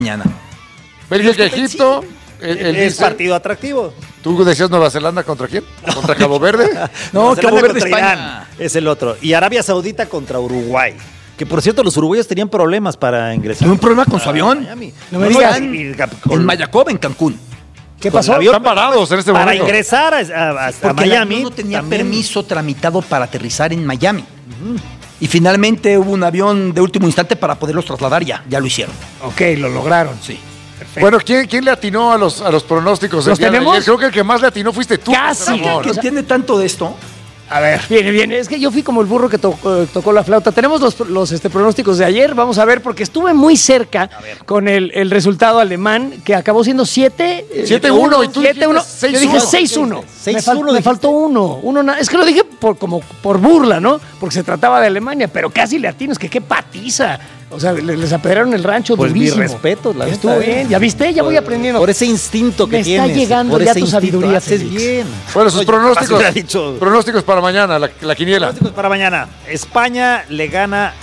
mañana. Bélgica, Egipto. Es partido atractivo. ¿Tú decías Nueva Zelanda contra quién? ¿Contra Cabo Verde? No, Nueva Cabo Zelanda Verde, contra España. Irán es el otro. Y Arabia Saudita contra Uruguay. Que por cierto, los uruguayos tenían problemas para ingresar. Tuve un problema con su avión. Miami. No me digas. En Mayacob, en Cancún. ¿Qué Con pasó? el avión Están parados en este para momento. ingresar a Porque Miami. el avión no tenía también. permiso tramitado para aterrizar en Miami. Y finalmente hubo un avión de último instante para poderlos trasladar. Ya lo hicieron. Ok, lo lograron. Sí. Perfecto. Bueno, ¿quién le atinó a los pronósticos? ¿Los el día de tenemos? ayer? Creo que el que más le atinó fuiste tú. Casi. Ramón. Que tiene tanto de esto. A ver, viene. Es que yo fui como el burro que tocó la flauta. Tenemos los pronósticos de ayer. Vamos a ver, porque estuve muy cerca con el resultado alemán, que acabó siendo 7-1. 7-1, y tú dijiste 7-1. Yo dije 6-1. 6-1. Me faltó uno. Es que lo dije como por burla, ¿no? Porque se trataba de Alemania, pero casi le atino. Es que qué patiza. O sea, les apedraron el rancho Pues durísimo. mis respetos, la Estuvo neta, bien. ¿Ya viste? Ya voy aprendiendo. Por ese instinto que Me está tienes. llegando por ya ese tu sabiduría, haces Félix. bien. Bueno, sus Oye, pronósticos. así hubiera dicho. Pronósticos para mañana, la quiniela. Pronósticos para mañana. España le gana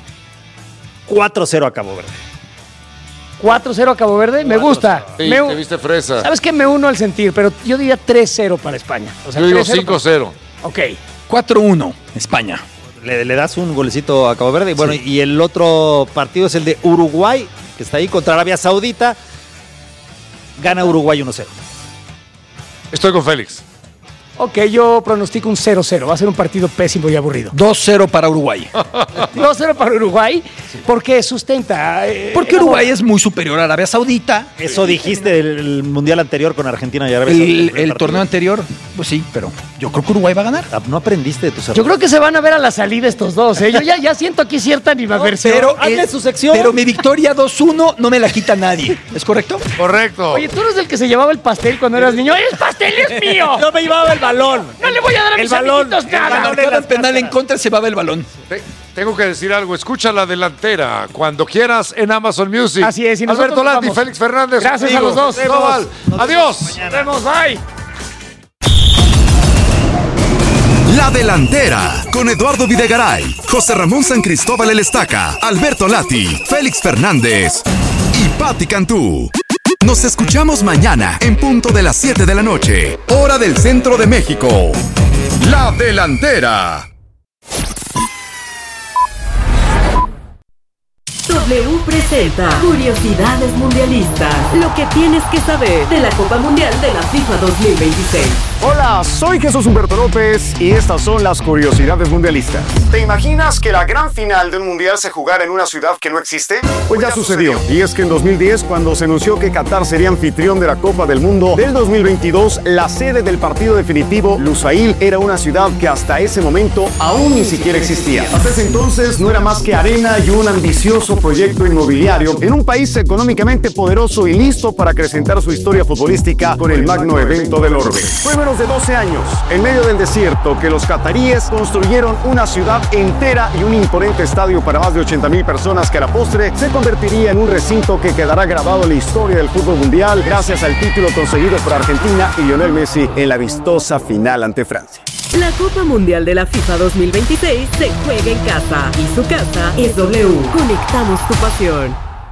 4-0 a Cabo Verde. 4-0 a Cabo Verde. Me gusta. Sí, te viste fresa. ¿Sabes qué? Me uno al sentir, pero yo diría 3-0 para España. O sea, Yo digo 3-0 5-0. Ok. 4-1, España. Le das un golecito a Cabo Verde. Y bueno, y el otro partido es el de Uruguay, que está ahí contra Arabia Saudita. Gana Uruguay 1-0. Estoy con Félix. Ok, yo pronostico un 0-0. Va a ser un partido pésimo y aburrido. 2-0 para Uruguay. 2-0 para Uruguay, porque sustenta. Porque Uruguay es muy superior a Arabia Saudita. Eso dijiste del mundial anterior con Argentina y Arabia Saudita. El torneo anterior, pues sí, pero yo creo que Uruguay va a ganar. No aprendiste de tus errores. Yo creo que se van a ver a la salida estos dos. Yo ya siento aquí cierta animadversión. hazle su sección. Pero mi victoria 2-1 no me la quita nadie. ¿Es correcto? Correcto. Oye, tú eres el que se llevaba el pastel cuando eras niño. ¡El pastel es mío! Yo me llevaba el balón. No le voy a dar a mis amiguitos nada. Marcaban penal en contra, se va el balón. Tengo que decir algo. Escucha la delantera cuando quieras en Amazon Music. Así es, y nosotros Alberto Lati, vamos. Félix Fernández. Gracias a amigos. los dos. Global. Adiós. Nos vemos, bye. La Delantera, con Eduardo Videgaray, José Ramón San Cristóbal El Estaca, Alberto Lati, Félix Fernández y Pati Cantú. Nos escuchamos mañana en punto de las 7 de la noche, hora del centro de México. La Delantera. W presenta Curiosidades Mundialistas. Lo que tienes que saber de la Copa Mundial de la FIFA 2026. Hola, soy Jesús Humberto López y estas son las curiosidades mundialistas. ¿Te imaginas que la gran final de un mundial se jugara en una ciudad que no existe? Pues ya sucedió. Y es que en 2010, cuando se anunció que Qatar sería anfitrión de la Copa del Mundo del 2022, la sede del partido definitivo, Lusail, era una ciudad que hasta ese momento aún ni siquiera existía. Hasta ese entonces no era más que arena y un ambicioso proyecto inmobiliario en un país económicamente poderoso y listo para acrecentar su historia futbolística con el magno evento del orbe. Fue menos de 12 años, en medio del desierto, que los cataríes construyeron una ciudad entera y un imponente estadio para más de 80,000 personas que a la postre se convertiría en un recinto que quedará grabado en la historia del fútbol mundial gracias al título conseguido por Argentina y Lionel Messi en la vistosa final ante Francia. La Copa Mundial de la FIFA 2026 se juega en casa y su casa es W. Conectamos tu pasión.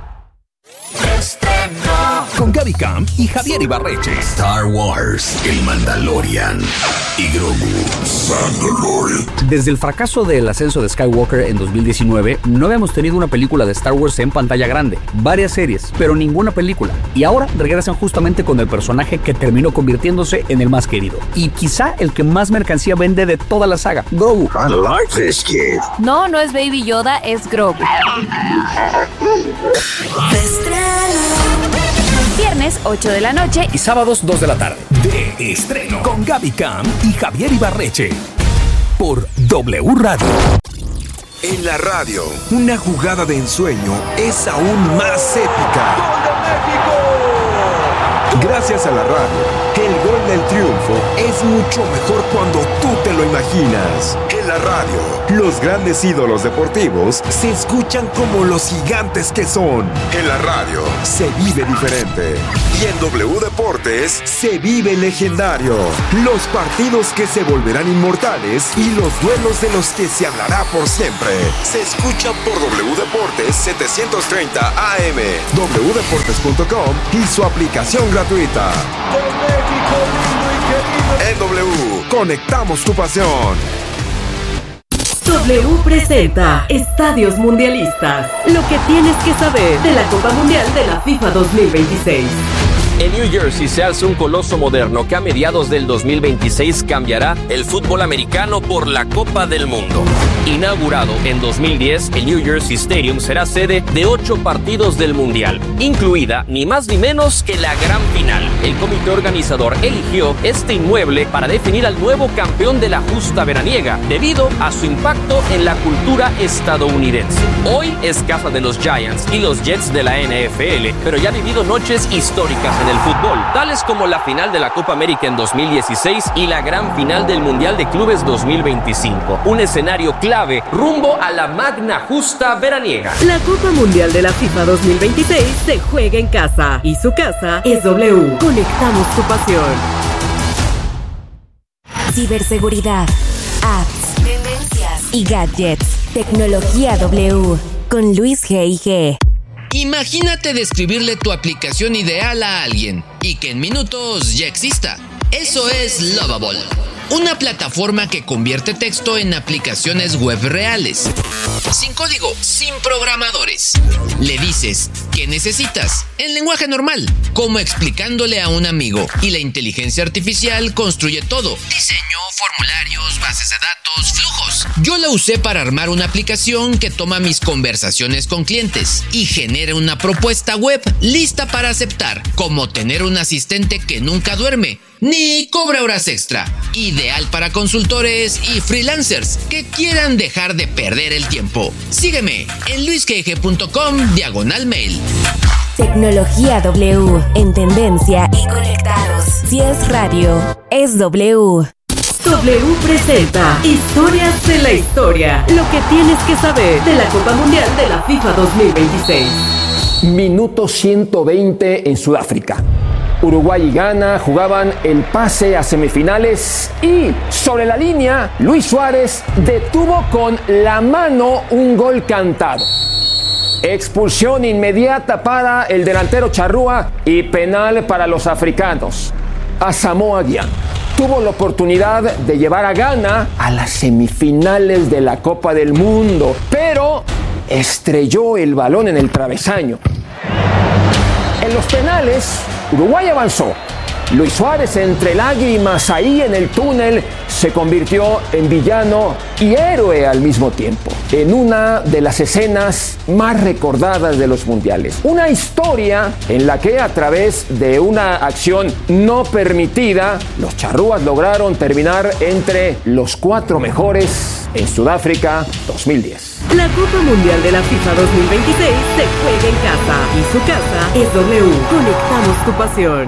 Con Gaby Camp y Javier Ibarreche. Star Wars, el Mandalorian y Grogu. Mandalorian. Desde el fracaso del ascenso de Skywalker en 2019, no habíamos tenido una película de Star Wars en pantalla grande. Varias series, pero ninguna película. Y ahora regresan justamente con el personaje que terminó convirtiéndose en el más querido. Y quizá el que más mercancía vende de toda la saga, Grogu. I like this kid. No, no es Baby Yoda, es Grogu. Viernes, 8 de la noche. Y sábados, 2 de la tarde. De estreno. Con Gaby Camp y Javier Ibarreche. Por W Radio. En la radio, una jugada de ensueño es aún más épica. ¡Gol de México! Gracias a la radio, el gol del triunfo es mucho mejor cuando tú te lo imaginas. En la la radio, los grandes ídolos deportivos se escuchan como los gigantes que son. En la radio se vive diferente. Y en W Deportes se vive legendario. Los partidos que se volverán inmortales y los duelos de los que se hablará por siempre. Se escucha por W Deportes 730 AM, wdeportes.com y su aplicación gratuita. En W, conectamos tu pasión. W presenta Estadios Mundialistas. Lo que tienes que saber de la Copa Mundial de la FIFA 2026. En New Jersey se alza un coloso moderno que a mediados del 2026 cambiará el fútbol americano por la Copa del Mundo. Inaugurado en 2010, el New Jersey Stadium será sede de 8 partidos del Mundial, incluida ni más ni menos que la gran final. El comité organizador eligió este inmueble para definir al nuevo campeón de la justa veraniega, debido a su impacto en la cultura estadounidense. Hoy es casa de los Giants y los Jets de la NFL, pero ya ha vivido noches históricas en el fútbol, tales como la final de la Copa América en 2016 y la gran final del Mundial de Clubes 2025. Un escenario clave rumbo a la magna justa veraniega. La Copa Mundial de la FIFA 2026 se juega en casa y su casa es W. Conectamos tu pasión. Ciberseguridad, apps, tendencias y gadgets. Tecnología W con Luis G&G. Imagínate describirle tu aplicación ideal a alguien y que en minutos ya exista. Eso es Lovable, una plataforma que convierte texto en aplicaciones web reales. Sin código, sin programadores. Le dices ¿qué necesitas? En lenguaje normal, como explicándole a un amigo, y la inteligencia artificial construye todo: diseño, formularios, bases de datos, flujos. Yo la usé para armar una aplicación que toma mis conversaciones con clientes y genera una propuesta web lista para aceptar, como tener un asistente que nunca duerme ni cobra horas extra. Ideal para consultores y freelancers que quieran dejar de perder el tiempo. Sígueme en luisgg.com/mail. Tecnología W, en tendencia y conectados. Si es radio, es W. W presenta Historias de la Historia. Lo que tienes que saber de la Copa Mundial de la FIFA 2026. Minuto 120 en Sudáfrica. Uruguay y Ghana jugaban el pase a semifinales y sobre la línea Luis Suárez detuvo con la mano un gol cantado. Expulsión inmediata para el delantero charrúa y penal para los africanos. Asamoah Gyan tuvo la oportunidad de llevar a Ghana a las semifinales de la Copa del Mundo, pero estrelló el balón en el travesaño. En los penales, Uruguay avanzó. Luis Suárez, entre lágrimas ahí en el túnel, se convirtió en villano y héroe al mismo tiempo, en una de las escenas más recordadas de los mundiales. Una historia en la que, a través de una acción no permitida, los charrúas lograron terminar entre los 4 mejores en Sudáfrica 2010. La Copa Mundial de la FIFA 2026 se juega en casa y su casa es W. Conectamos tu pasión.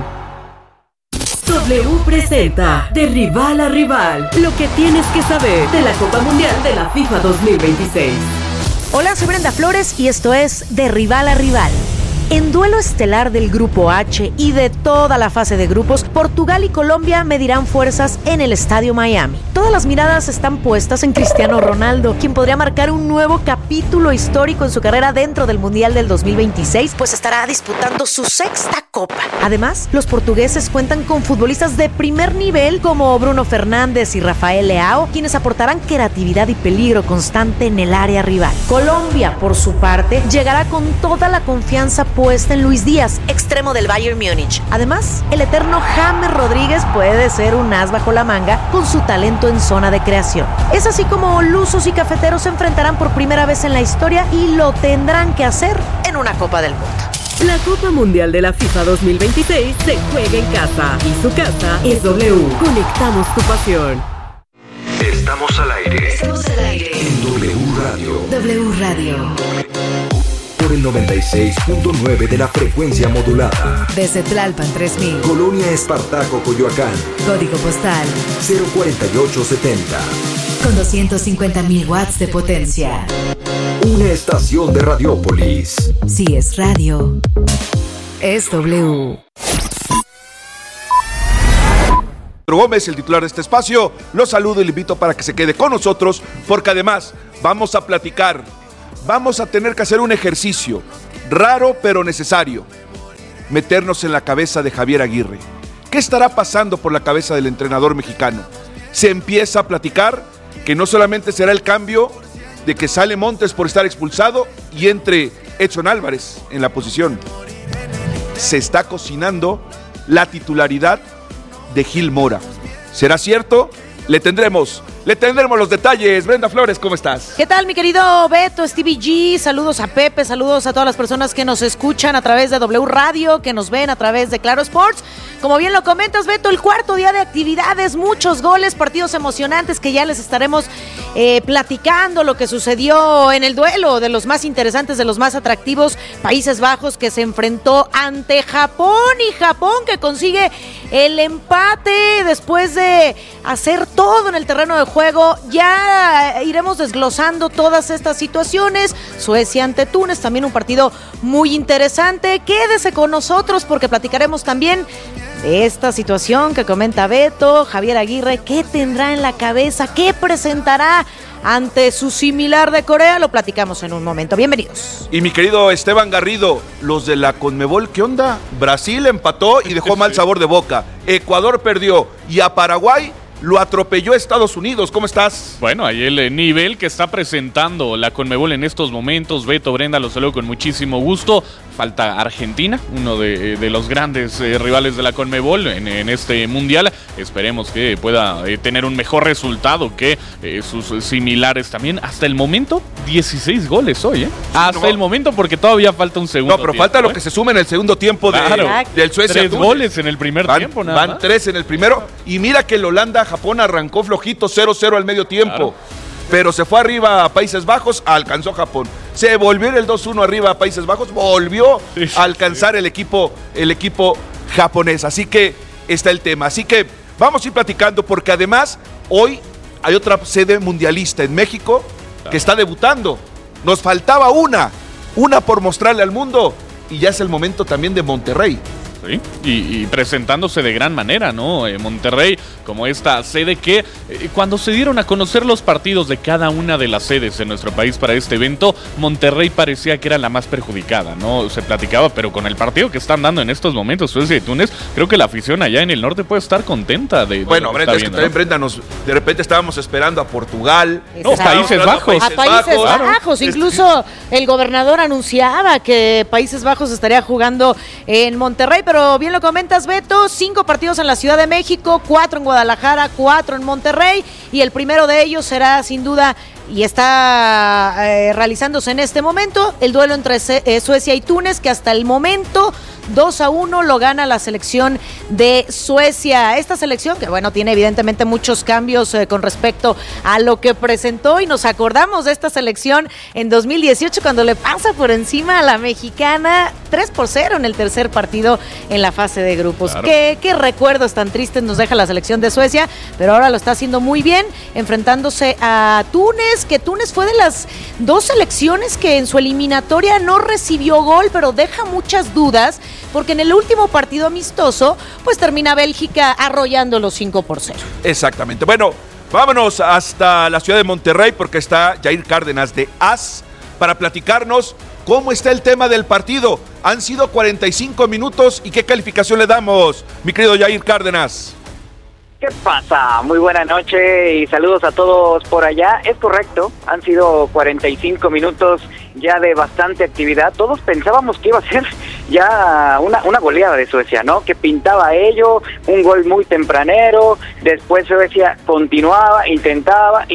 W presenta De Rival a Rival. Lo que tienes que saber de la Copa Mundial de la FIFA 2026. Hola, soy Brenda Flores y esto es De Rival a Rival. En duelo estelar del Grupo H y de toda la fase de grupos, Portugal y Colombia medirán fuerzas en el Estadio Miami. Todas las miradas están puestas en Cristiano Ronaldo, quien podría marcar un nuevo capítulo histórico en su carrera dentro del Mundial del 2026, pues estará disputando su 6ª Copa. Además, los portugueses cuentan con futbolistas de primer nivel como Bruno Fernández y Rafael Leao, quienes aportarán creatividad y peligro constante en el área rival. Colombia, por su parte, llegará con toda la confianza puesta en Luis Díaz, extremo del Bayern Múnich. Además, el eterno James Rodríguez puede ser un as bajo la manga con su talento en zona de creación. Es así como lusos y cafeteros se enfrentarán por primera vez en la historia y lo tendrán que hacer en una Copa del Mundo. La Copa Mundial de la FIFA 2026 se juega en casa y su casa es W. Conectamos tu pasión. Estamos al aire. Estamos al aire. En W Radio. W Radio. por el 96.9 de la frecuencia modulada. Desde Tlalpan 3000. Colonia Espartaco, Coyoacán. Código postal 04870. Con 250.000 watts de potencia. Una estación de Radiópolis. Si es radio, es W. Gómez, el titular de este espacio, lo saludo y le invito para que se quede con nosotros, porque además vamos a platicar, vamos a tener que hacer un ejercicio raro pero necesario, meternos en la cabeza de Javier Aguirre. ¿Qué estará pasando por la cabeza del entrenador mexicano? Se empieza a platicar que no solamente será el cambio de que sale Montes por estar expulsado y entre Edson Álvarez en la posición. Se está cocinando la titularidad de Gil Mora. ¿Será cierto? Le tendremos los detalles. Brenda Flores, ¿cómo estás? ¿Qué tal, mi querido Beto, Stevie G? Saludos a Pepe, saludos a todas las personas que nos escuchan a través de W Radio, que nos ven a través de Claro Sports. Como bien lo comentas, Beto, el cuarto día de actividades, muchos goles, partidos emocionantes que ya les estaremos platicando lo que sucedió en el duelo de los más interesantes, de los más atractivos, Países Bajos, que se enfrentó ante Japón, y Japón que consigue el empate después de hacer todo en el terreno de juego. Ya iremos desglosando todas estas situaciones. Suecia ante Túnez, también un partido muy interesante. Quédese con nosotros porque platicaremos también de esta situación que comenta Beto. Javier Aguirre, ¿qué tendrá en la cabeza? ¿Qué presentará ante su similar de Corea? Lo platicamos en un momento. Bienvenidos. Y mi querido Esteban Garrido, los de la Conmebol, ¿qué onda? Brasil empató y dejó mal sabor de boca. Ecuador perdió y a Paraguay lo atropelló Estados Unidos. ¿Cómo estás? Bueno, ahí el nivel que está presentando la Conmebol en estos momentos. Beto, Brenda, los saludo con muchísimo gusto. Falta Argentina, uno de los grandes rivales de la Conmebol en este mundial. Esperemos que pueda tener un mejor resultado que sus similares también. Hasta el momento, 16 goles hoy, ¿eh? Hasta el momento, porque todavía falta un segundo. No, pero falta lo que se suma en el segundo tiempo del Suecia. 3 goles en el primer tiempo, nada más. Van 3 en el primero. Y mira que el Holanda-Japón arrancó flojito, 0-0 al medio tiempo. Claro. Pero se fue arriba a Países Bajos, alcanzó Japón. Se volvió el 2-1 arriba a Países Bajos, volvió a alcanzar el equipo japonés. Así que está el tema. Así que vamos a ir platicando, porque además hoy hay otra sede mundialista en México que está debutando. Nos faltaba una por mostrarle al mundo, y ya es el momento también de Monterrey. Sí, y presentándose de gran manera, ¿no? Monterrey como esta sede que cuando se dieron a conocer los partidos de cada una de las sedes en nuestro país para este evento, Monterrey parecía que era la más perjudicada, ¿no? Se platicaba, pero con el partido que están dando en estos momentos Suecia y Túnez, creo que la afición allá en el norte puede estar contenta de bueno, Brenda, es viendo, que también, ¿no? Brenda, de repente estábamos esperando a Portugal. No, Países Bajos. A Países Bajos, incluso el gobernador anunciaba que Países Bajos estaría jugando en Monterrey, pero bien lo comentas, Beto, 5 partidos en la Ciudad de México, 4 en Guadalajara, 4 en Monterrey, y el primero de ellos será sin duda, y está realizándose en este momento, el duelo entre Suecia y Túnez, que hasta el momento 2-1 lo gana la selección de Suecia. Esta selección que, bueno, tiene evidentemente muchos cambios con respecto a lo que presentó, y nos acordamos de esta selección en 2018 cuando le pasa por encima a la mexicana 3-0 en el tercer partido en la fase de grupos. Claro. ¿Qué recuerdos tan tristes nos deja la selección de Suecia? Pero ahora lo está haciendo muy bien, enfrentándose a Túnez, que Túnez fue de las 2 selecciones que en su eliminatoria no recibió gol, pero deja muchas dudas, porque en el último partido amistoso, pues termina Bélgica arrollando los 5-0. Exactamente. Bueno, vámonos hasta la ciudad de Monterrey, porque está Jair Cárdenas de AS para platicarnos cómo está el tema del partido. Han sido 45 minutos y qué calificación le damos, mi querido Jair Cárdenas. ¿Qué pasa? Muy buena noche y saludos a todos por allá. Es correcto, han sido 45 minutos ya de bastante actividad. Todos pensábamos que iba a ser ya una goleada de Suecia, ¿no? Que pintaba ello, un gol muy tempranero, después Suecia continuaba, intentaba,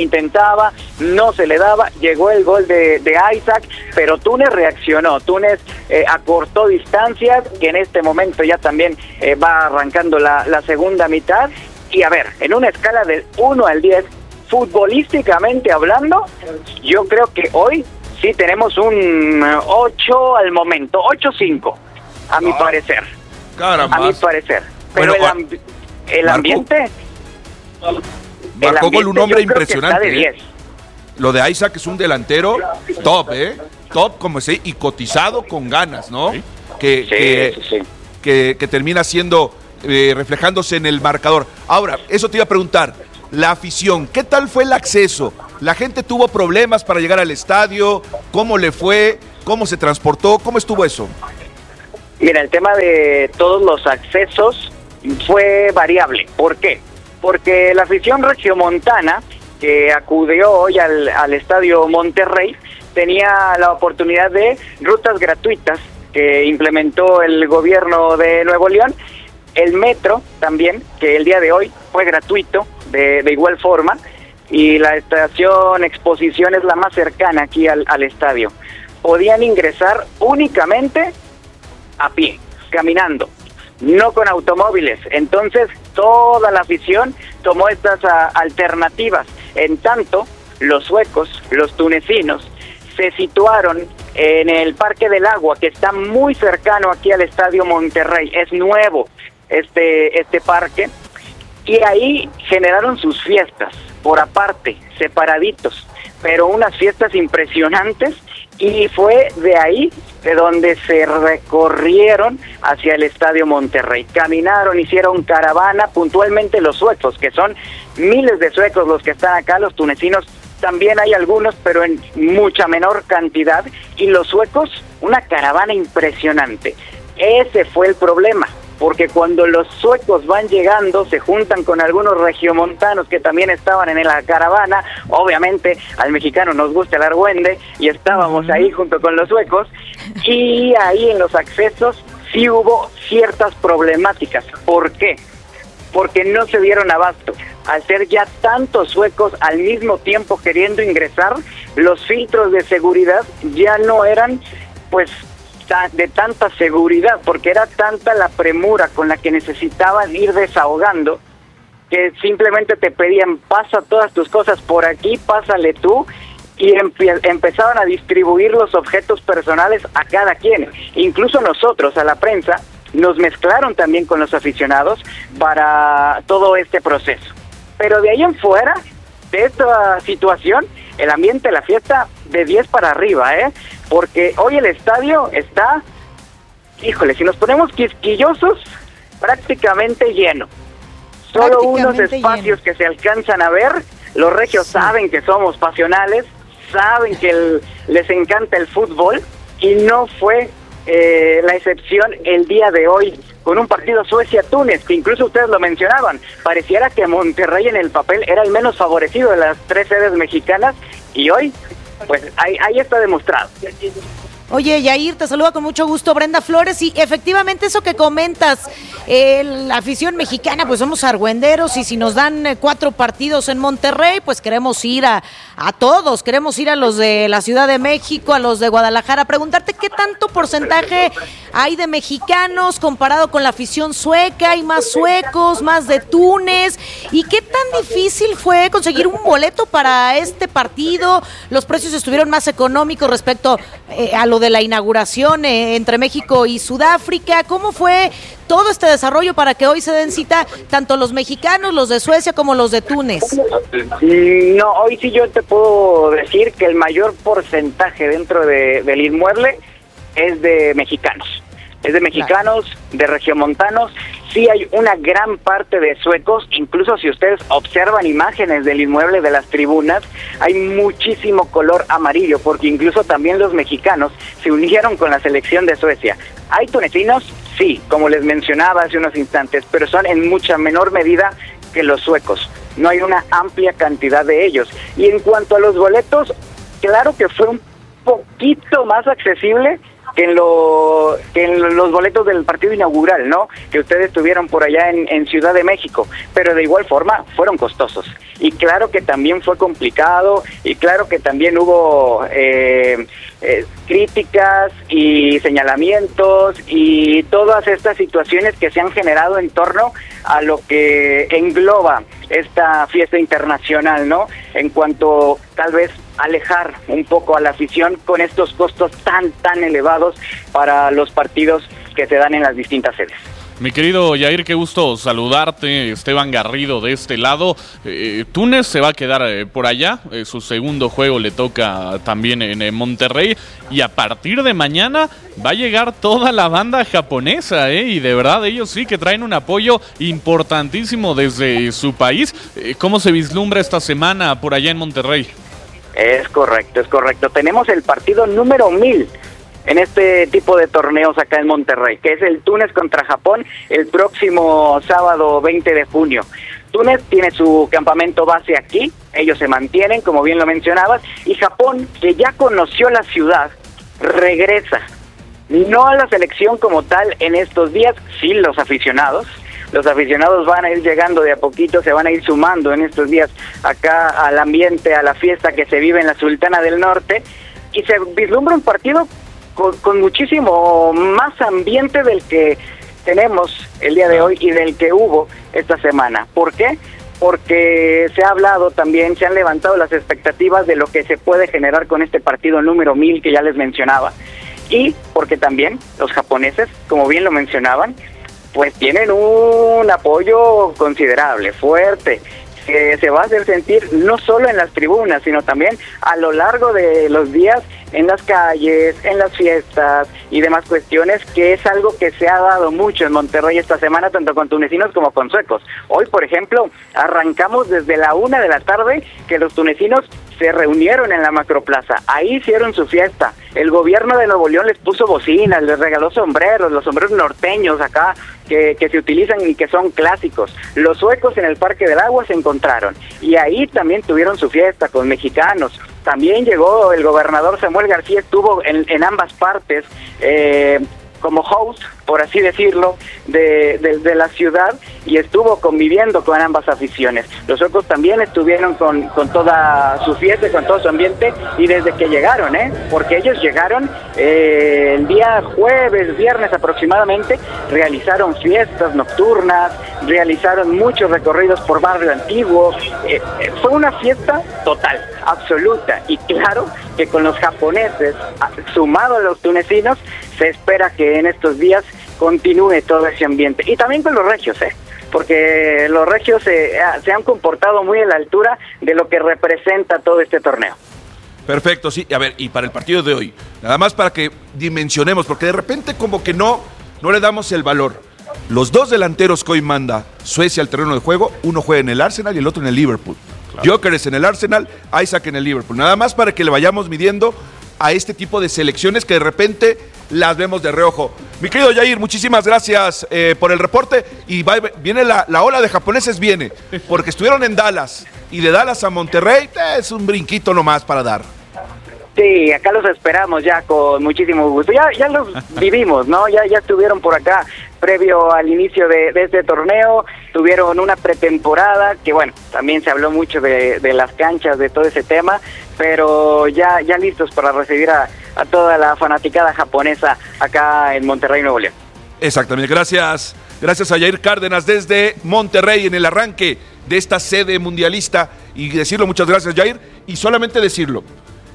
no se le daba, llegó el gol de Isaac, pero Túnez reaccionó, Túnez acortó distancias, que en este momento ya también va arrancando la segunda mitad. Y a ver, en una escala del 1 al 10, futbolísticamente hablando, yo creo que hoy Sí, tenemos un 8 al momento, 8-5, a mi parecer. Caramba. A mi parecer. Pero Bueno, el ambiente... Marcó gol un hombre yo creo que impresionante. está de 10. Lo de Isaac es un delantero top, top, como se y cotizado con ganas, ¿no? Sí. Que termina siendo, reflejándose en el marcador. Ahora, eso te iba a preguntar, la afición, ¿qué tal fue el acceso? ¿La gente tuvo problemas para llegar al estadio? ¿Cómo le fue? ¿Cómo se transportó? ¿Cómo estuvo eso? Mira, el tema de todos los accesos fue variable. ¿Por qué? Porque la afición regiomontana que acudió hoy al Estadio Monterrey tenía la oportunidad de rutas gratuitas que implementó el gobierno de Nuevo León, el metro también, que el día de hoy fue gratuito de igual forma, y la estación Exposición es la más cercana aquí al estadio. Podían ingresar únicamente a pie, caminando, no con automóviles. Entonces toda la afición tomó estas alternativas. En tanto, los suecos, los tunecinos, se situaron en el Parque del Agua, que está muy cercano aquí al Estadio Monterrey. Es nuevo este parque, y ahí generaron sus fiestas por aparte, separaditos, pero unas fiestas impresionantes, y fue de ahí de donde se recorrieron hacia el Estadio Monterrey. Caminaron, hicieron caravana, puntualmente los suecos, que son miles de suecos los que están acá. Los tunecinos también hay algunos, pero en mucha menor cantidad, y los suecos, una caravana impresionante. Ese fue el problema, porque cuando los suecos van llegando, se juntan con algunos regiomontanos que también estaban en la caravana. Obviamente al mexicano nos gusta el argüende, y estábamos ahí junto con los suecos, y ahí en los accesos sí hubo ciertas problemáticas. ¿Por qué? Porque no se dieron abasto. Al ser ya tantos suecos al mismo tiempo queriendo ingresar, los filtros de seguridad ya no eran pues de tanta seguridad, porque era tanta la premura con la que necesitaban ir desahogando, que simplemente te pedían: pasa todas tus cosas por aquí, pásale tú, y empezaban a distribuir los objetos personales a cada quien. Incluso nosotros, a la prensa, nos mezclaron también con los aficionados para todo este proceso. Pero de ahí en fuera, de esta situación, el ambiente, la fiesta, de 10 para arriba, porque hoy el estadio está, híjole, si nos ponemos quisquillosos, prácticamente lleno. Solo unos espacios que se alcanzan a ver. Los regios saben que somos pasionales, saben que les encanta el fútbol, y no fue la excepción el día de hoy, con un partido Suecia-Túnez, que incluso ustedes lo mencionaban. Pareciera que Monterrey en el papel era el menos favorecido de las 3 sedes mexicanas, y hoy, pues ahí está demostrado. Oye, Yair, te saluda con mucho gusto Brenda Flores, y efectivamente eso que comentas, la afición mexicana, pues somos argüenderos, y si nos dan 4 partidos en Monterrey, pues queremos ir a todos, queremos ir a los de la Ciudad de México, a los de Guadalajara. Preguntarte qué tanto porcentaje hay de mexicanos comparado con la afición sueca. ¿Hay más suecos, más de Túnez? ¿Y qué tan difícil fue conseguir un boleto para este partido? ¿Los precios estuvieron más económicos respecto a lo de la inauguración entre México y Sudáfrica? ¿Cómo fue todo este desarrollo para que hoy se den cita tanto los mexicanos, los de Suecia, como los de Túnez? No, hoy sí yo te puedo decir que el mayor porcentaje dentro del inmueble es de mexicanos. Es de mexicanos, de regiomontanos. Sí hay una gran parte de suecos. Incluso si ustedes observan imágenes del inmueble, de las tribunas, hay muchísimo color amarillo, porque incluso también los mexicanos se unieron con la selección de Suecia. ¿Hay tunecinos? Sí, como les mencionaba hace unos instantes, pero son en mucha menor medida que los suecos. No hay una amplia cantidad de ellos. Y en cuanto a los boletos, claro que fue un poquito más accesible que en los boletos del partido inaugural, ¿no? Que ustedes tuvieron por allá en Ciudad de México, pero de igual forma fueron costosos. y claro que también fue complicado, y claro que también hubo críticas y señalamientos y todas estas situaciones que se han generado en torno a lo que engloba esta fiesta internacional, ¿no? En cuanto tal vez alejar un poco a la afición con estos costos tan elevados para los partidos que se dan en las distintas sedes. Mi querido Yair, qué gusto saludarte. Esteban Garrido de este lado. Túnez se va a quedar por allá. Su segundo juego le toca también en Monterrey. Y a partir de mañana va a llegar toda la banda japonesa, y de verdad ellos sí que traen un apoyo importantísimo desde su país. ¿Cómo se vislumbra esta semana por allá en Monterrey? Es correcto. Tenemos el partido número 1000 en este tipo de torneos acá en Monterrey, que es el Túnez contra Japón el próximo sábado 20 de junio. Túnez tiene su campamento base aquí, ellos se mantienen, como bien lo mencionabas, y Japón, que ya conoció la ciudad, regresa. No a la selección como tal en estos días, sí los aficionados. Los aficionados van a ir llegando de a poquito, se van a ir sumando en estos días acá al ambiente, a la fiesta que se vive en la Sultana del Norte, y se vislumbra un partido con muchísimo más ambiente del que tenemos el día de hoy y del que hubo esta semana. ¿Por qué? Porque se ha hablado también, se han levantado las expectativas de lo que se puede generar con este partido número 1000 que ya les mencionaba, y porque también los japoneses, como bien lo mencionaban, pues tienen un apoyo considerable, fuerte, que se va a hacer sentir no solo en las tribunas, sino también a lo largo de los días en las calles, en las fiestas y demás cuestiones, que es algo que se ha dado mucho en Monterrey esta semana, tanto con tunecinos como con suecos. Hoy, por ejemplo, arrancamos desde la 1 de la tarde, que los tunecinos se reunieron en la Macroplaza, ahí hicieron su fiesta. El gobierno de Nuevo León les puso bocinas, les regaló sombreros, los sombreros norteños acá, que se utilizan y que son clásicos. Los suecos en el Parque del Agua se encontraron, y ahí también tuvieron su fiesta con mexicanos. También llegó el gobernador Samuel García, estuvo en ambas partes, como host, por así decirlo, de la ciudad, y estuvo conviviendo con ambas aficiones. Los suecos también estuvieron con toda su fiesta, con todo su ambiente, y desde que llegaron, porque ellos llegaron el día jueves, viernes aproximadamente, realizaron fiestas nocturnas, realizaron muchos recorridos por barrio antiguo. Fue una fiesta total, absoluta, y claro que con los japoneses, sumado a los tunecinos, se espera que en estos días continúe todo ese ambiente. Y también con los regios, porque los regios se han comportado muy a la altura de lo que representa todo este torneo. Perfecto, sí. A ver, y para el partido de hoy, nada más para que dimensionemos, porque de repente como que no le damos el valor. Los dos delanteros que hoy manda Suecia al terreno de juego, uno juega en el Arsenal y el otro en el Liverpool. Claro. Gyökeres en el Arsenal, Isaac en el Liverpool. Nada más para que le vayamos midiendo a este tipo de selecciones que de repente las vemos de reojo. Mi querido Yair, muchísimas gracias por el reporte, y viene la ola de japoneses, porque estuvieron en Dallas, y de Dallas a Monterrey es un brinquito nomás para dar. Sí, acá los esperamos ya con muchísimo gusto. Ya los vivimos, ¿no? Ya estuvieron por acá previo al inicio de este torneo. Tuvieron una pretemporada que, bueno, también se habló mucho de las canchas, de todo ese tema, pero ya listos para recibir a toda la fanaticada japonesa acá en Monterrey, Nuevo León. Exactamente, gracias a Yair Cárdenas desde Monterrey en el arranque de esta sede mundialista, y decirlo, muchas gracias Yair, y solamente decirlo,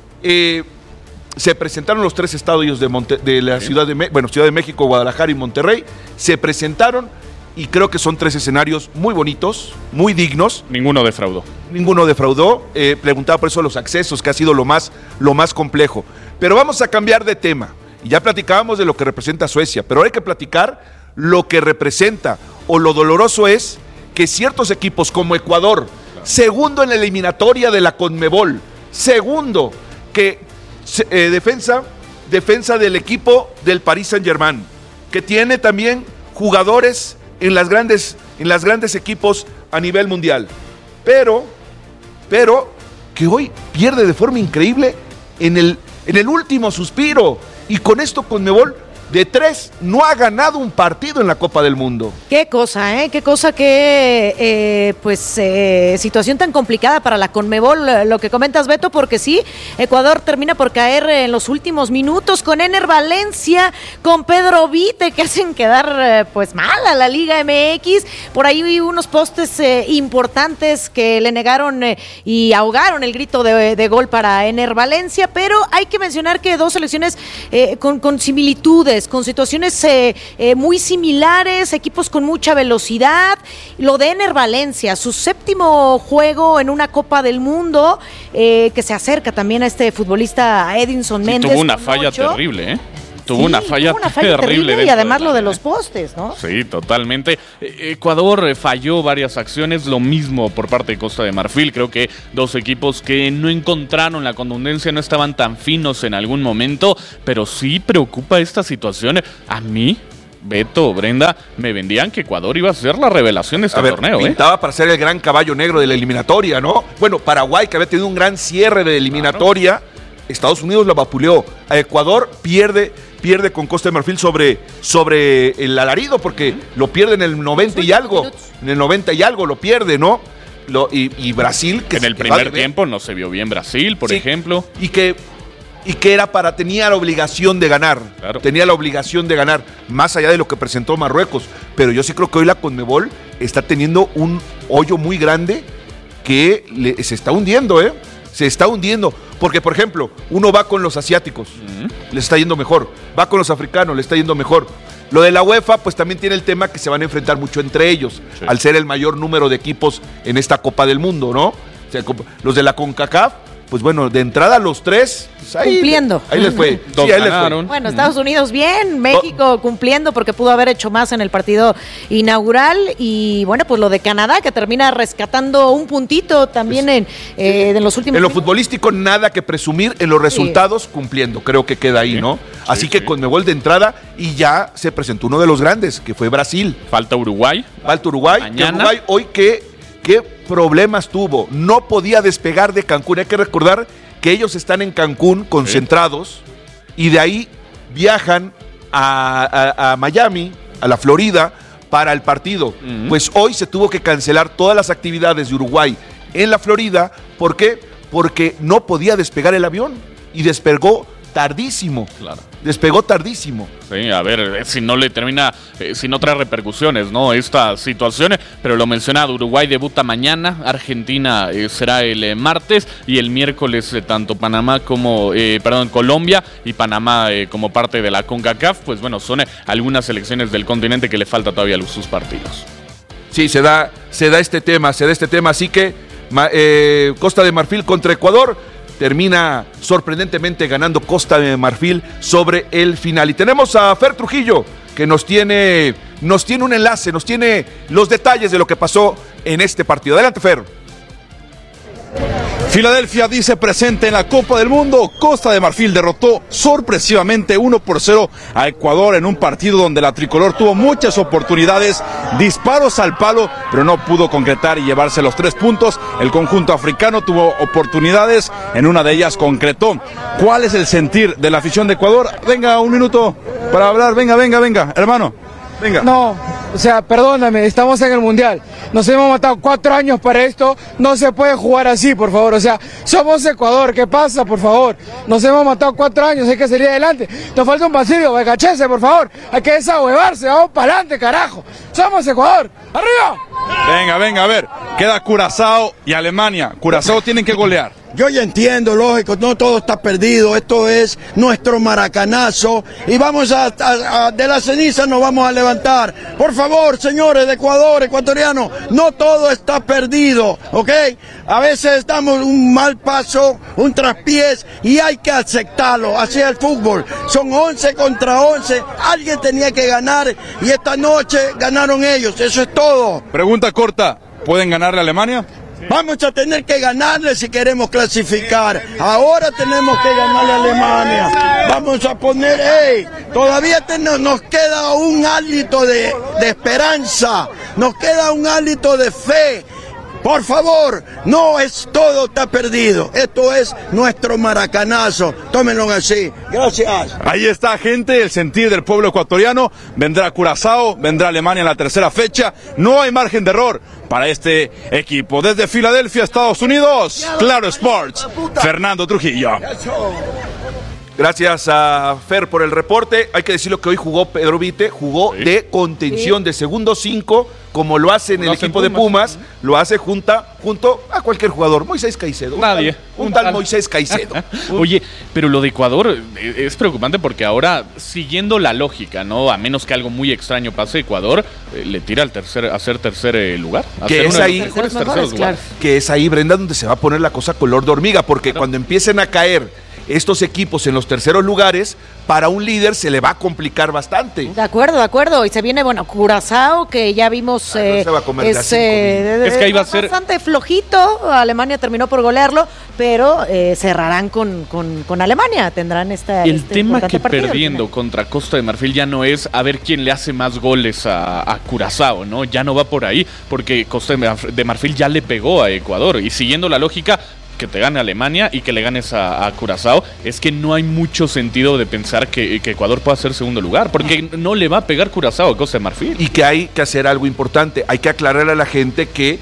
se presentaron los 3 estadios de la Ciudad de México, Guadalajara y Monterrey, se presentaron, y creo que son 3 escenarios muy bonitos, muy dignos. Ninguno defraudó. Preguntaba por eso los accesos, que ha sido lo más complejo. Pero vamos a cambiar de tema. Y ya platicábamos de lo que representa Suecia, pero hay que platicar lo que representa, o lo doloroso es que ciertos equipos como Ecuador, segundo en la eliminatoria de la CONMEBOL, segundo, que defensa del equipo del Paris Saint-Germain, que tiene también jugadores en las grandes equipos a nivel mundial, pero que hoy pierde de forma increíble en el último suspiro, y con esto CONMEBOL de 3 no ha ganado un partido en la Copa del Mundo. Qué cosa, ¿eh? Qué cosa, situación tan complicada para la Conmebol, lo que comentas, Beto, porque sí, Ecuador termina por caer en los últimos minutos con Ener Valencia, con Pedro Vite, que hacen quedar mal a la Liga MX. Por ahí vi unos postes importantes que le negaron y ahogaron el grito de gol para Ener Valencia, pero hay que mencionar que dos selecciones con similitudes, con situaciones muy similares, equipos con mucha velocidad. Lo de Ener Valencia, su 7º juego en una Copa del Mundo, que se acerca también a este futbolista Edinson Méndez. Tuvo una falla terrible, ¿eh? Tuvo una falla terrible y además lo de los postes, ¿no? Sí, totalmente. Ecuador falló varias acciones, lo mismo por parte de Costa de Marfil. Creo que dos equipos que no encontraron la contundencia, no estaban tan finos en algún momento, pero sí preocupa esta situación. A mí, Beto, Brenda, me vendían que Ecuador iba a ser la revelación de este torneo. Pintaba para ser el gran caballo negro de la eliminatoria, ¿no? Bueno, Paraguay, que había tenido un gran cierre de eliminatoria, Estados Unidos lo vapuleó. Ecuador pierde con Costa de Marfil sobre el alarido, porque lo pierde en el 90 y algo. En el 90 y algo lo pierde, ¿no? Y Brasil, que en el primer tiempo no se vio bien Brasil, por ejemplo. Y que tenía la obligación de ganar. Claro. Tenía la obligación de ganar, más allá de lo que presentó Marruecos. Pero yo sí creo que hoy la Conmebol está teniendo un hoyo muy grande que se está hundiendo, ¿eh? Se está hundiendo. Porque, por ejemplo, uno va con los asiáticos, le está yendo mejor. Va con los africanos, le está yendo mejor. Lo de la UEFA, pues también tiene el tema que se van a enfrentar mucho entre ellos, al ser el mayor número de equipos en esta Copa del Mundo, ¿no? O sea, los de la CONCACAF, pues bueno, de entrada los 3... Pues cumpliendo. Ahí les fue. Ahí les fue. Bueno, Estados Unidos bien, México cumpliendo porque pudo haber hecho más en el partido inaugural y bueno, pues lo de Canadá que termina rescatando un puntito también en los últimos En lo futbolístico nada que presumir, en los resultados cumpliendo, creo que queda ahí, ¿no? Así que Conmebol de entrada y ya se presentó uno de los grandes, que fue Brasil. Falta Uruguay. Mañana. Uruguay hoy ¿qué problemas tuvo? No podía despegar de Cancún. Hay que recordar que ellos están en Cancún concentrados y de ahí viajan a Miami, a la Florida, para el partido. Pues hoy se tuvo que cancelar todas las actividades de Uruguay en la Florida. ¿Por qué? Porque no podía despegar el avión y despegó tardísimo. Claro. Despegó tardísimo. Sí, a ver, si no le termina, si no trae repercusiones, ¿no? Esta situación, pero lo mencionado, Uruguay debuta mañana, Argentina será el martes y el miércoles tanto Panamá como, Colombia y Panamá como parte de la CONCACAF, pues bueno, son algunas selecciones del continente que le falta todavía sus partidos. Sí, se da este tema, así que Costa de Marfil contra Ecuador. Termina sorprendentemente ganando Costa de Marfil sobre el final. Y tenemos a Fer Trujillo, que nos tiene un enlace, nos tiene los detalles de lo que pasó en este partido. Adelante, Fer. Filadelfia dice presente en la Copa del Mundo. Costa de Marfil derrotó sorpresivamente 1-0 a Ecuador en un partido donde la tricolor tuvo muchas oportunidades, disparos al palo, pero no pudo concretar y llevarse los 3 puntos. El conjunto africano tuvo oportunidades, en una de ellas concretó. ¿Cuál es el sentir de la afición de Ecuador? Venga, un minuto para hablar, venga, hermano. Venga. No, o sea, perdóname, estamos en el Mundial. Nos hemos matado 4 años para esto. No se puede jugar así, por favor. O sea, somos Ecuador. ¿Qué pasa, por favor? Nos hemos matado 4 años. Hay que salir adelante. Nos falta un pasillo, cachese, por favor. Hay que desahuevarse. Vamos para adelante, carajo. Somos Ecuador. ¡Arriba! Venga, a ver. Queda Curazao y Alemania. Curazao tienen que golear. Yo ya entiendo, lógico, no todo está perdido, esto es nuestro maracanazo y vamos de la ceniza nos vamos a levantar. Por favor, señores de Ecuador, ecuatorianos, no todo está perdido, ¿ok? A veces damos un mal paso, un traspiés y hay que aceptarlo, así es el fútbol. Son 11 contra 11, alguien tenía que ganar y esta noche ganaron ellos, eso es todo. Pregunta corta, ¿pueden ganarle a Alemania? Vamos a tener que ganarle si queremos clasificar. Ahora tenemos que ganarle a Alemania. Vamos a poner, todavía nos queda un hálito de esperanza. Nos queda un hálito de fe. Por favor, no es todo está perdido. Esto es nuestro maracanazo. Tómenlo así. Gracias. Ahí está, gente, el sentir del pueblo ecuatoriano. Vendrá Curazao, vendrá Alemania en la tercera fecha. No hay margen de error para este equipo. Desde Filadelfia, Estados Unidos, Claro Sports, Fernando Trujillo. Gracias a Fer por el reporte. Hay que decirlo que hoy jugó Pedro Vite, jugó de contención, de segundo 5, como lo hace en el equipo de Pumas, lo hace junto a cualquier jugador. Moisés Caicedo. Nadie. Un tal Moisés Caicedo. Oye, pero lo de Ecuador es preocupante porque ahora, siguiendo la lógica, ¿no? A menos que algo muy extraño pase, Ecuador le tira a ser tercer lugar. Que es ahí, que es ahí, Brenda, donde se va a poner la cosa color de hormiga, porque cuando empiecen a caer estos equipos en los terceros lugares, para un líder se le va a complicar bastante. De acuerdo. Y se viene, Curazao, que ya vimos no se va a comer es que ahí va a ser bastante flojito. Alemania terminó por golearlo, pero cerrarán con Alemania. Tendrán el tema que perdiendo contra Costa de Marfil ya no es a ver quién le hace más goles a Curazao, ¿no? Ya no va por ahí, porque Costa de Marfil ya le pegó a Ecuador. Y siguiendo la lógica, que te gane Alemania y que le ganes a Curazao, es que no hay mucho sentido de pensar que Ecuador pueda ser segundo lugar, porque no le va a pegar Curazao a Costa de Marfil. Y que hay que hacer algo importante, hay que aclarar a la gente que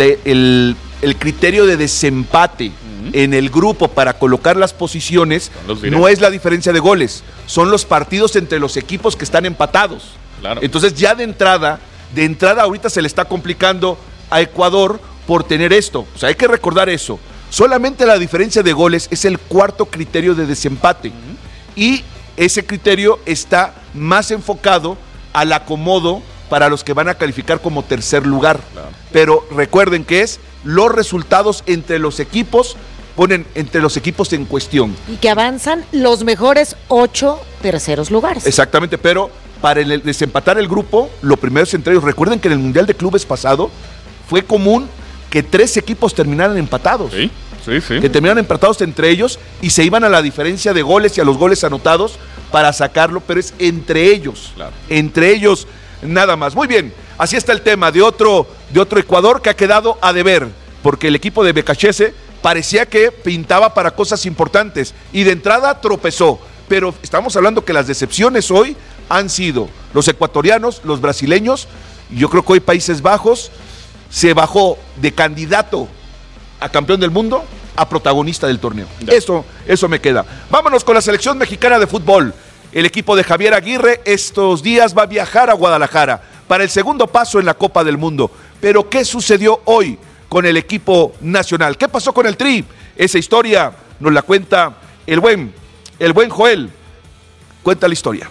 el criterio de desempate en el grupo para colocar las posiciones no es la diferencia de goles, son los partidos entre los equipos que están empatados. Claro. Entonces ya de entrada ahorita se le está complicando a Ecuador por tener esto. O sea, hay que recordar eso. Solamente la diferencia de goles es el cuarto criterio de desempate. Y ese criterio está más enfocado al acomodo para los que van a calificar como tercer lugar. Claro. Pero recuerden que es los resultados entre los equipos, ponen entre los equipos en cuestión. Y que avanzan los mejores 8 terceros lugares. Exactamente, pero para desempatar el grupo, lo primero es entre ellos. Recuerden que en el Mundial de Clubes pasado fue común que 3 equipos terminaran empatados. Sí. Que terminaran empatados entre ellos y se iban a la diferencia de goles y a los goles anotados para sacarlo, pero es entre ellos. Claro. Entre ellos nada más. Muy bien, así está el tema de otro Ecuador que ha quedado a deber, porque el equipo de Becachese parecía que pintaba para cosas importantes y de entrada tropezó. Pero estamos hablando que las decepciones hoy han sido los ecuatorianos, los brasileños. Yo creo que hoy Países Bajos se bajó de candidato a campeón del mundo a protagonista del torneo. Eso me queda. Vámonos con la selección mexicana de fútbol. El equipo de Javier Aguirre estos días va a viajar a Guadalajara para el segundo paso en la Copa del Mundo. Pero ¿qué sucedió hoy con el equipo nacional? ¿Qué pasó con el Tri? Esa historia nos la cuenta el buen Joel. Cuenta la historia.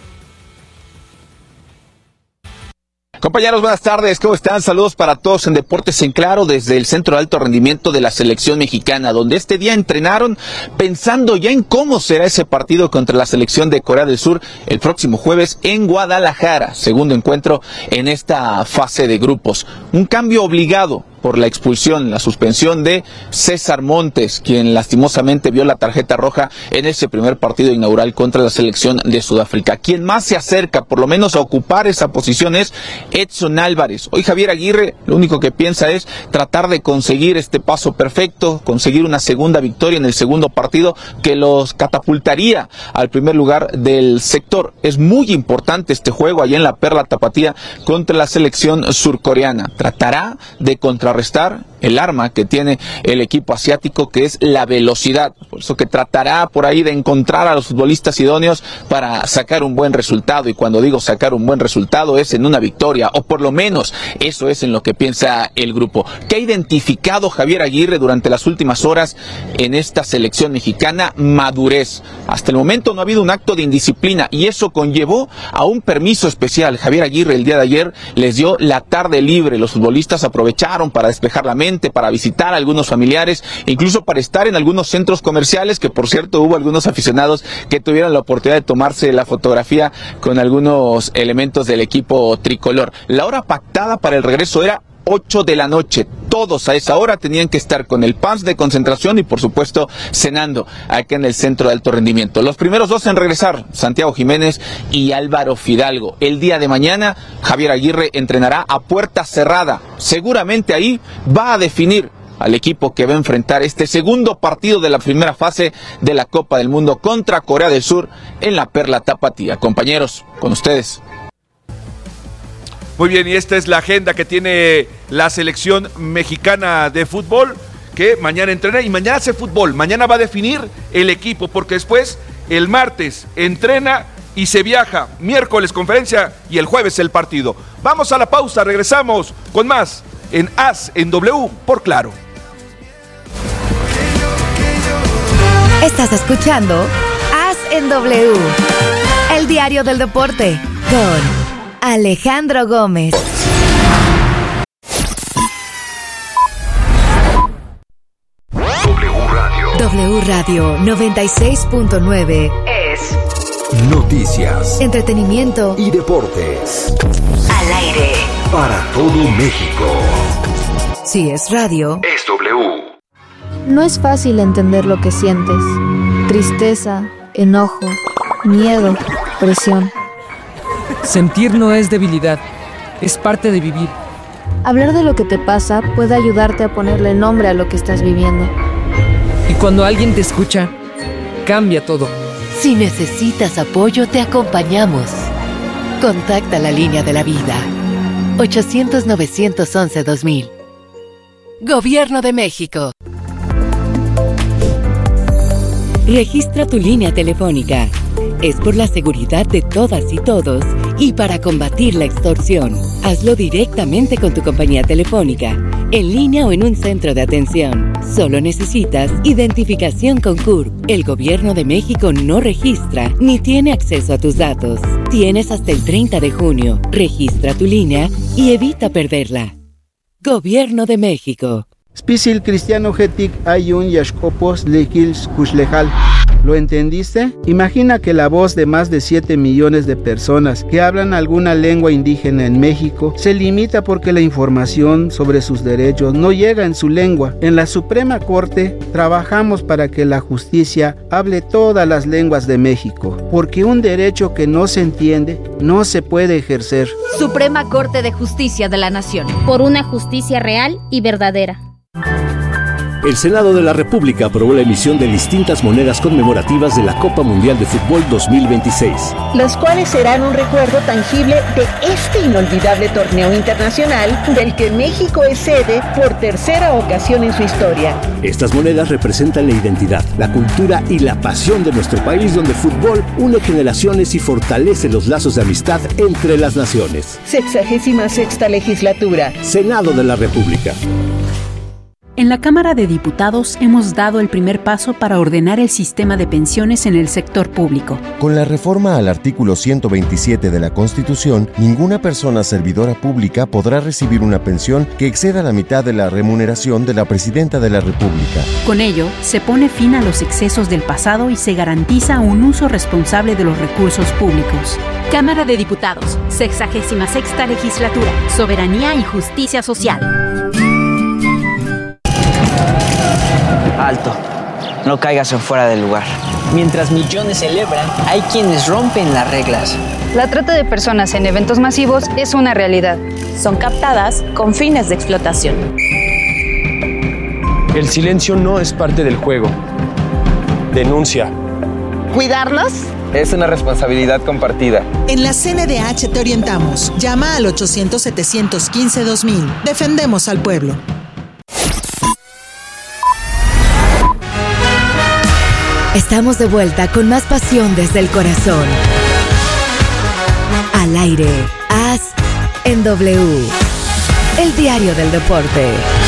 Compañeros, buenas tardes, ¿cómo están? Saludos para todos en Deportes en Claro desde el Centro de Alto Rendimiento de la Selección Mexicana, donde este día entrenaron pensando ya en cómo será ese partido contra la selección de Corea del Sur el próximo jueves en Guadalajara, segundo encuentro en esta fase de grupos. Un cambio obligado por la expulsión, la suspensión de César Montes, quien lastimosamente vio la tarjeta roja en ese primer partido inaugural contra la selección de Sudáfrica. Quien más se acerca, por lo menos, a ocupar esa posición es Edson Álvarez. Hoy Javier Aguirre lo único que piensa es tratar de conseguir este paso perfecto, conseguir una segunda victoria en el segundo partido que los catapultaría al primer lugar del sector. Es muy importante este juego allá en la Perla Tapatía contra la selección surcoreana. Tratará de contrarrestar el arma que tiene el equipo asiático, que es la velocidad. Por eso que tratará por ahí de encontrar a los futbolistas idóneos para sacar un buen resultado. Y cuando digo sacar un buen resultado es en una victoria, o por lo menos eso es en lo que piensa el grupo. ¿Qué ha identificado Javier Aguirre durante las últimas horas en esta selección mexicana? Madurez. Hasta el momento no ha habido un acto de indisciplina y eso conllevó a un permiso especial. Javier Aguirre el día de ayer les dio la tarde libre. Los futbolistas aprovecharon para despejar la mente, para visitar a algunos familiares, incluso para estar en algunos centros comerciales, que por cierto hubo algunos aficionados que tuvieron la oportunidad de tomarse la fotografía con algunos elementos del equipo tricolor. La hora pactada para el regreso era 8 de la noche, Todos a esa hora tenían que estar con el PAMS de concentración y por supuesto cenando acá en el Centro de Alto Rendimiento. Los primeros dos en regresar, Santiago Jiménez y Álvaro Fidalgo. El día de mañana Javier Aguirre entrenará a puerta cerrada. Seguramente ahí va a definir al equipo que va a enfrentar este segundo partido de la primera fase de la Copa del Mundo contra Corea del Sur en la Perla Tapatía. Compañeros, con ustedes. Muy bien, y esta es la agenda que tiene la selección mexicana de fútbol, que mañana entrena y mañana hace fútbol. Mañana va a definir el equipo, porque después el martes entrena y se viaja. Miércoles conferencia y el jueves el partido. Vamos a la pausa, regresamos con más en AS en W por Claro. Estás escuchando AS en W, el diario del deporte, con Alejandro Gómez. W Radio 96.9 es noticias, entretenimiento y deportes. Al aire Para todo México. Si es radio, es W. No es fácil entender lo que sientes. Tristeza, enojo, miedo, presión. Sentir no es debilidad, es parte de vivir. Hablar de lo que te pasa puede ayudarte a ponerle nombre a lo que estás viviendo. Y cuando alguien te escucha, cambia todo. Si necesitas apoyo, te acompañamos. Contacta la línea de la vida. 800-911-2000. Gobierno de México. Registra tu línea telefónica. Es por la seguridad de todas y todos y para combatir la extorsión. Hazlo directamente con tu compañía telefónica, en línea o en un centro de atención. Solo necesitas identificación con CURP. El Gobierno de México no registra ni tiene acceso a tus datos. Tienes hasta el 30 de junio. Registra tu línea y evita perderla. Gobierno de México. Spisil cristiano getik ayun yashkopos lekils kushlejal. ¿Lo entendiste? Imagina que la voz de más de 7 millones de personas que hablan alguna lengua indígena en México se limita porque la información sobre sus derechos no llega en su lengua. En la Suprema Corte trabajamos para que la justicia hable todas las lenguas de México, porque un derecho que no se entiende no se puede ejercer. Suprema Corte de Justicia de la Nación. Por una justicia real y verdadera. El Senado de la República aprobó la emisión de distintas monedas conmemorativas de la Copa Mundial de Fútbol 2026. Las cuales serán un recuerdo tangible de este inolvidable torneo internacional del que México es sede por tercera ocasión en su historia. Estas monedas representan la identidad, la cultura y la pasión de nuestro país, donde el fútbol une generaciones y fortalece los lazos de amistad entre las naciones. 66ª legislatura. Senado de la República. En la Cámara de Diputados hemos dado el primer paso para ordenar el sistema de pensiones en el sector público. Con la reforma al artículo 127 de la Constitución, ninguna persona servidora pública podrá recibir una pensión que exceda la mitad de la remuneración de la Presidenta de la República. Con ello, se pone fin a los excesos del pasado y se garantiza un uso responsable de los recursos públicos. Cámara de Diputados, 66ª legislatura, soberanía y justicia social. Alto, no caigas en fuera del lugar. Mientras millones celebran, hay quienes rompen las reglas. La trata de personas en eventos masivos es una realidad. Son captadas con fines de explotación. El silencio no es parte del juego. Denuncia. ¿Cuidarnos? Es una responsabilidad compartida. En la CNDH te orientamos. Llama al 800-715-2000. Defendemos al pueblo. Estamos de vuelta con más pasión desde el corazón. Al aire, AS en W, el diario del deporte.